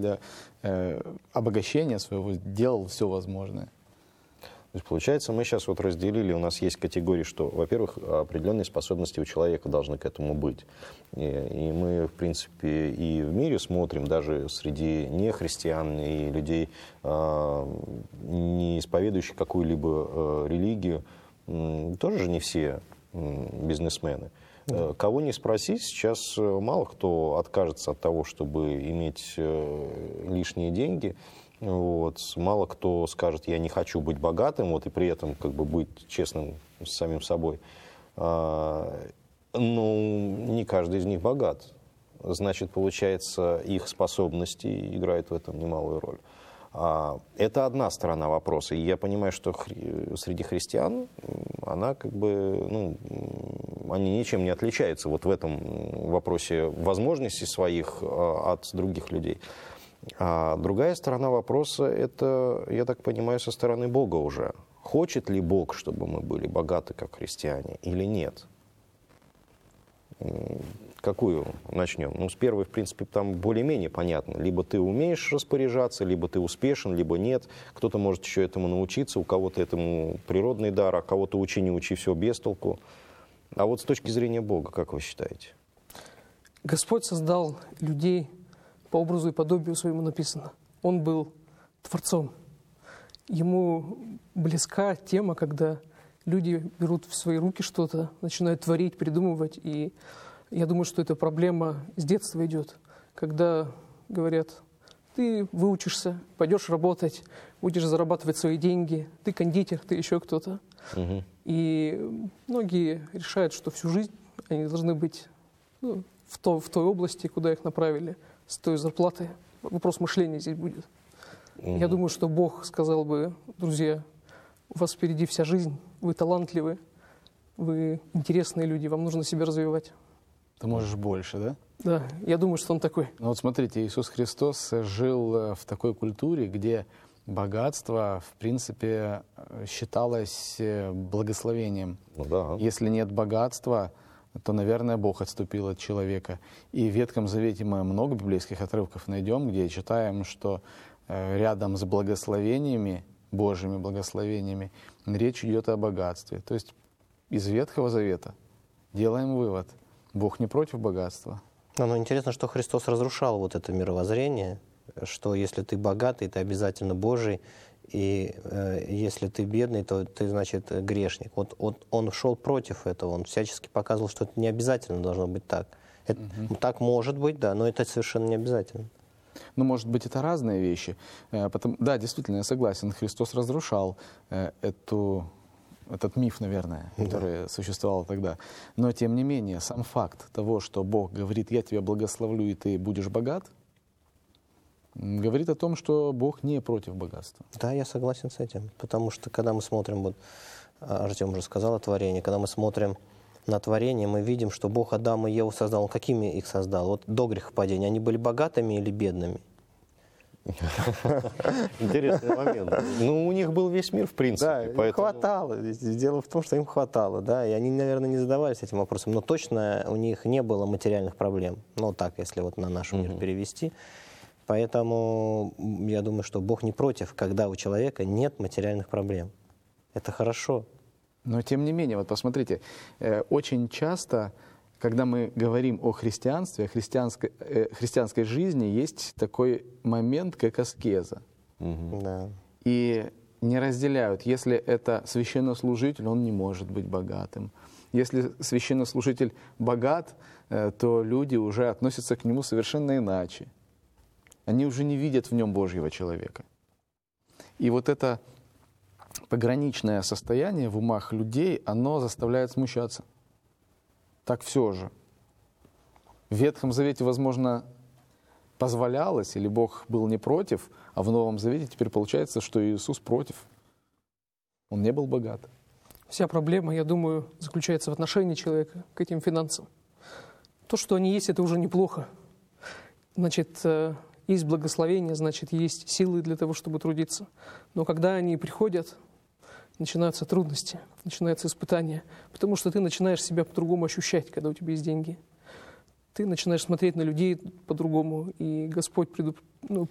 для обогащения своего делал все возможное. То есть, получается, мы сейчас вот разделили, у нас есть категории, что, во-первых, определенные способности у человека должны к этому быть. И мы, в принципе, и в мире смотрим, даже среди нехристиан и людей, не исповедующих какую-либо религию, тоже же не все бизнесмены. Кого не спроси, сейчас мало кто откажется от того, чтобы иметь лишние деньги. Вот. Мало кто скажет, я не хочу быть богатым, вот, и при этом как бы быть честным с самим собой. Но не каждый из них богат. Значит, получается, их способности играют в этом немалую роль. Это одна сторона вопроса. И я понимаю, что среди христиан она как бы, они ничем не отличаются вот в этом вопросе возможностей своих от других людей. А другая сторона вопроса, это, я так понимаю, со стороны Бога уже. Хочет ли Бог, чтобы мы были богаты, как христиане, или нет? Какую начнем? С первой, в принципе, там более-менее понятно. Либо ты умеешь распоряжаться, либо ты успешен, либо нет. Кто-то может еще этому научиться, у кого-то этому природный дар, а кого-то учи, не учи, все без толку. А вот с точки зрения Бога, как вы считаете? Господь создал людей по образу и подобию своему, написано. Он был Творцом. Ему близка тема, когда люди берут в свои руки что-то, начинают творить, придумывать. И я думаю, что эта проблема с детства идет, когда говорят, ты выучишься, пойдешь работать, будешь зарабатывать свои деньги, ты кондитер, ты еще кто-то. И многие решают, что всю жизнь они должны быть в той области, куда их направили, с той зарплаты. Вопрос мышления здесь будет. Я думаю, что Бог сказал бы, друзья, у вас впереди вся жизнь, вы талантливы, вы интересные люди, вам нужно себя развивать. Ты можешь больше, да? Да, я думаю, что Он такой. Ну вот смотрите, Иисус Христос жил в такой культуре, где богатство, в принципе, считалось благословением. Да. Если нет богатства, то, наверное, Бог отступил от человека. И в Ветхом Завете мы много библейских отрывков найдем, где читаем, что рядом с благословениями, Божьими благословениями, речь идет о богатстве. То есть из Ветхого Завета делаем вывод. Бог не против богатства. Но интересно, что Христос разрушал вот это мировоззрение, что если ты богатый, ты обязательно Божий, и если ты бедный, то ты, значит, грешник. Вот он шел против этого, он всячески показывал, что это не обязательно должно быть так. Так может быть, да, но это совершенно не обязательно. Ну, может быть, это разные вещи. Да, действительно, я согласен, Христос разрушал этот миф, наверное, который существовал тогда. Но, тем не менее, сам факт того, что Бог говорит, я тебя благословлю, и ты будешь богат, говорит о том, что Бог не против богатства. Да, я согласен с этим. Потому что, когда мы смотрим, вот Артем уже сказал о творении, когда мы смотрим на творение, мы видим, что Бог Адама и Еву создал. Он какими их создал? Вот до грехопадения. Они были богатыми или бедными? Интересный момент. У них был весь мир, в принципе. Да, им хватало. Дело в том, что им хватало, да, и они, наверное, не задавались этим вопросом. Но точно у них не было материальных проблем. Так, если вот на наш мир перевести. Поэтому я думаю, что Бог не против, когда у человека нет материальных проблем. Это хорошо. Но тем не менее, вот посмотрите, очень часто, когда мы говорим о христианстве, о христианской жизни, есть такой момент, как аскеза. Да. И не разделяют, если это священнослужитель, он не может быть богатым. Если священнослужитель богат, то люди уже относятся к нему совершенно иначе. Они уже не видят в нем Божьего человека. И вот это пограничное состояние в умах людей, оно заставляет смущаться. Так все же. В Ветхом Завете, возможно, позволялось, или Бог был не против, а в Новом Завете теперь получается, что Иисус против. Он не был богат. Вся проблема, я думаю, заключается в отношении человека к этим финансам. То, что они есть, это уже неплохо. Значит, есть благословение, значит, есть силы для того, чтобы трудиться. Но когда они приходят, начинаются трудности, начинаются испытания, потому что ты начинаешь себя по-другому ощущать, когда у тебя есть деньги. Ты начинаешь смотреть на людей по-другому, и Господь